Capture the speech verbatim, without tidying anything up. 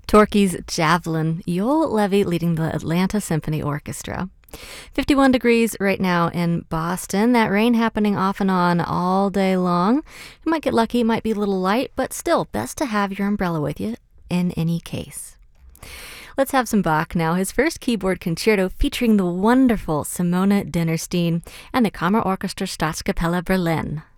Torquay's Javelin, Yoel Levy leading the Atlanta Symphony Orchestra. fifty-one degrees right now in Boston. That rain happening off and on all day long. You might get lucky, it might be a little light, but still, best to have your umbrella with you in any case. Let's have some Bach now. His first keyboard concerto featuring the wonderful Simone Dinnerstein and the Kammerorchester Staatskapelle Berlin.